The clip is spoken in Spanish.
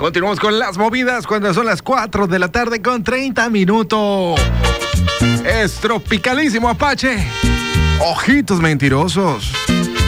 Continuamos con las movidas cuando son las 4 de la tarde con 30 minutos. Es tropicalísimo, Apache. Ojitos mentirosos.